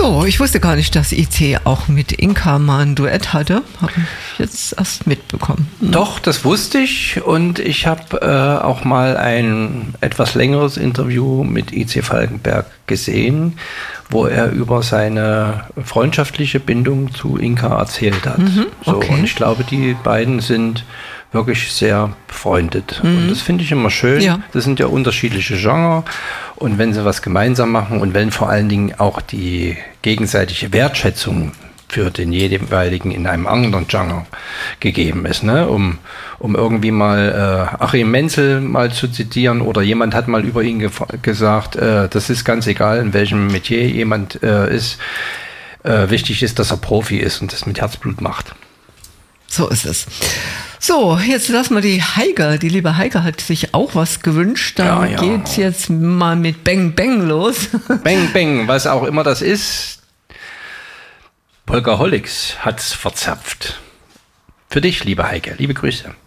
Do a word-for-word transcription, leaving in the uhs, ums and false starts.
So, ich wusste gar nicht, dass I C auch mit Inka mal ein Duett hatte. Habe ich jetzt erst mitbekommen. Doch, das wusste ich und ich habe äh, auch mal ein etwas längeres Interview mit I C Falkenberg gesehen, wo er über seine freundschaftliche Bindung zu Inka erzählt hat. Mhm, okay. So, und ich glaube, die beiden sind wirklich sehr befreundet. Mhm. Und das finde ich immer schön. Ja. Das sind ja unterschiedliche Genre. Und wenn sie was gemeinsam machen und wenn vor allen Dingen auch die gegenseitige Wertschätzung für den jeweiligen in einem anderen Genre gegeben ist, ne? Um, um irgendwie mal äh, Achim Menzel mal zu zitieren oder jemand hat mal über ihn ge- gesagt, äh, das ist ganz egal, in welchem Metier jemand äh, ist. Äh, wichtig ist, dass er Profi ist und das mit Herzblut macht. So ist es. So, jetzt lassen wir die Heike. Die liebe Heike hat sich auch was gewünscht. Dann ja, ja. geht's jetzt mal mit Bang Bang los. Bang Bang, was auch immer das ist. Polkaholics hat's verzapft. Für dich, liebe Heike, liebe Grüße.